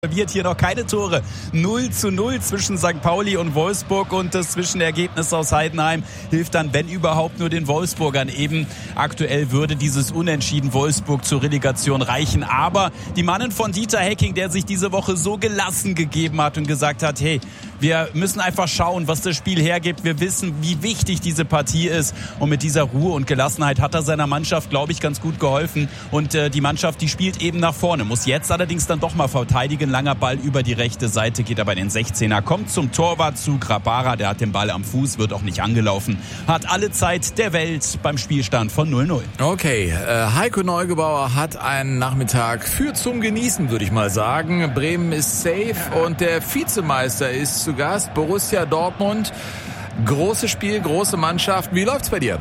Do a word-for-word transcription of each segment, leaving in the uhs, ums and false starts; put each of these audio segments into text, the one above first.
Wird hier noch keine Tore. null zu null zwischen Sankt Pauli und Wolfsburg und das Zwischenergebnis aus Heidenheim hilft dann, wenn überhaupt, nur den Wolfsburgern eben. Aktuell würde dieses Unentschieden Wolfsburg zur Relegation reichen. Aber die Mannen von Dieter Hecking, der sich diese Woche so gelassen gegeben hat und gesagt hat, hey, wir müssen einfach schauen, was das Spiel hergibt. Wir wissen, wie wichtig diese Partie ist. Und mit dieser Ruhe und Gelassenheit hat er seiner Mannschaft, glaube ich, ganz gut geholfen. Und äh, die Mannschaft, die spielt eben nach vorne. Muss jetzt allerdings dann doch mal verteidigen. Langer Ball über die rechte Seite, geht aber in den sechzehner. Kommt zum Torwart zu Grabara. Der hat den Ball am Fuß, wird auch nicht angelaufen. Hat alle Zeit der Welt beim Spielstand von null null. Okay, äh, Heiko Neugebauer hat einen Nachmittag für zum Genießen, würde ich mal sagen. Bremen ist safe und der Vizemeister ist zu Gast, Borussia Dortmund. Großes Spiel, große Mannschaft. Wie läuft's bei dir?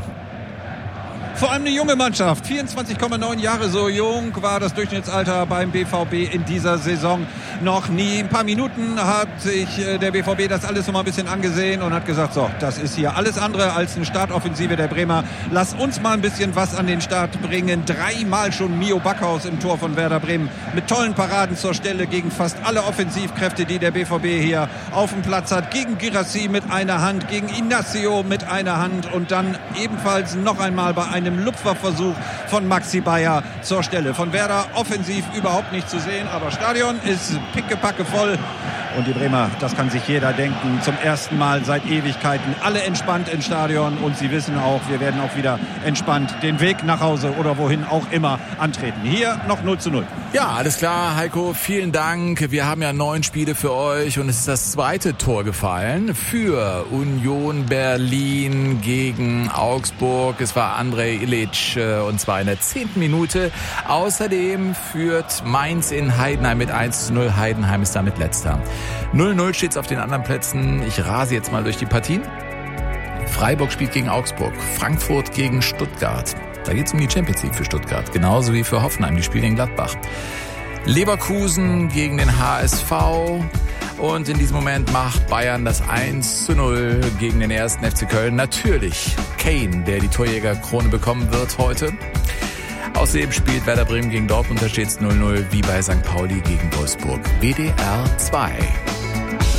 Vor allem eine junge Mannschaft. vierundzwanzig Komma neun Jahre, so jung war das Durchschnittsalter beim B V B in dieser Saison noch nie. Ein paar Minuten hat sich der B V B das alles noch mal ein bisschen angesehen und hat gesagt, so, das ist hier alles andere als eine Startoffensive der Bremer. Lass uns mal ein bisschen was an den Start bringen. Dreimal schon Mio Backhaus im Tor von Werder Bremen mit tollen Paraden zur Stelle gegen fast alle Offensivkräfte, die der B V B hier auf dem Platz hat. Gegen Girassi mit einer Hand, gegen Inacio mit einer Hand und dann ebenfalls noch einmal bei einem Lupferversuch von Maxi Bayer zur Stelle. Von Werder offensiv überhaupt nicht zu sehen, aber Stadion ist pickepacke voll. Und die Bremer, das kann sich jeder denken, zum ersten Mal seit Ewigkeiten alle entspannt im Stadion und sie wissen auch, wir werden auch wieder entspannt den Weg nach Hause oder wohin auch immer antreten. Hier noch null zu null. Ja, alles klar, Heiko, vielen Dank. Wir haben ja neun Spiele für euch und es ist das zweite Tor gefallen für Union Berlin gegen Augsburg. Es war Andrej Ilic und zwar in der zehnten Minute. Außerdem führt Mainz in Heidenheim mit eins zu null. Heidenheim ist damit letzter. null null steht's auf den anderen Plätzen. Ich rase jetzt mal durch die Partien. Freiburg spielt gegen Augsburg. Frankfurt gegen Stuttgart. Da geht's um die Champions League für Stuttgart. Genauso wie für Hoffenheim. Die spielen in Gladbach. Leverkusen gegen den H S V. Und in diesem Moment macht Bayern das eins zu null gegen den ersten F C Köln. Natürlich Kane, der die Torjägerkrone bekommen wird heute. Außerdem spielt Werder Bremen gegen Dortmund, da steht's null null, wie bei Sankt Pauli gegen Wolfsburg. W D R zwei.